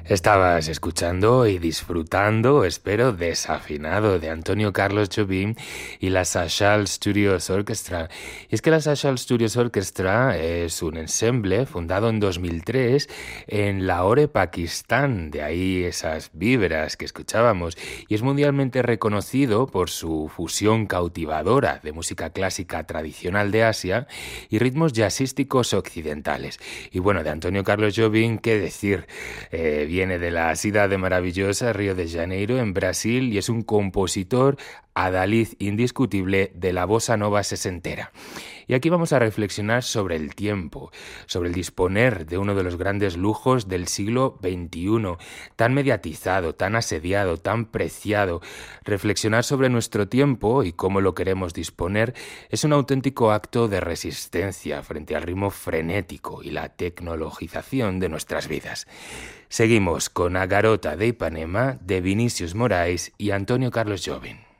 Estabas escuchando y disfrutando, espero, Desafinado de Antonio Carlos Jobim y la Sachal Studios Orchestra. Y es que la Sachal Studios Orchestra es un ensemble fundado en 2003 en Lahore, Pakistán, de ahí esas vibras que escuchábamos, y es mundialmente reconocido por su fusión cautivadora de música clásica tradicional de Asia y ritmos jazzísticos occidentales. Y bueno, de Antonio Carlos Jobim, ¿qué decir? Viene de la cidade maravillosa Río de Janeiro, en Brasil, y es un compositor adalid indiscutible de la bossa nova sesentera. Y aquí vamos a reflexionar sobre el tiempo, sobre el disponer de uno de los grandes lujos del siglo XXI, tan mediatizado, tan asediado, tan preciado. Reflexionar sobre nuestro tiempo y cómo lo queremos disponer es un auténtico acto de resistencia frente al ritmo frenético y la tecnologización de nuestras vidas. Seguimos con A Garota de Ipanema de Vinícius Moraes y Antonio Carlos Jobim.